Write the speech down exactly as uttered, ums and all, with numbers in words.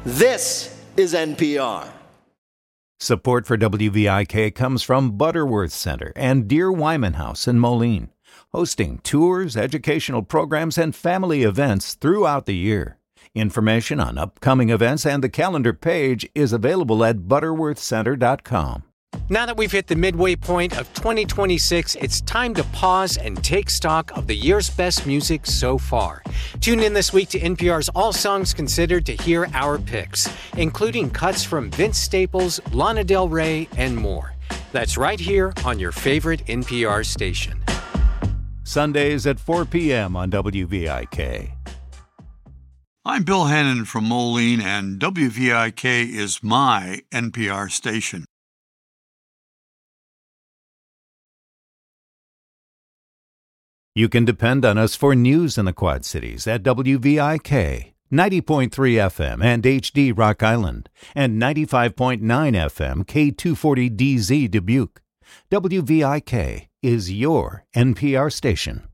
This is N P R. Support for W V I K comes from Butterworth Center and Dear Wyman House in Moline, hosting tours, educational programs, and family events throughout the year. Information on upcoming events and the calendar page is available at butterworth center dot com. Now that we've hit the midway point of twenty twenty-six, it's time to pause and take stock of the year's best music so far. Tune in this week to N P R's All Songs Considered to hear our picks, including cuts from Vince Staples, Lana Del Rey, and more. That's right here on your favorite N P R station. Sundays at four p.m. on W V I K. I'm Bill Hannon from Moline, and W V I K is my N P R station. You can depend on us for news in the Quad Cities at W V I K, ninety point three F M and H D Rock Island, and ninety-five point nine F M K two forty D Z Dubuque. W V I K is your N P R station.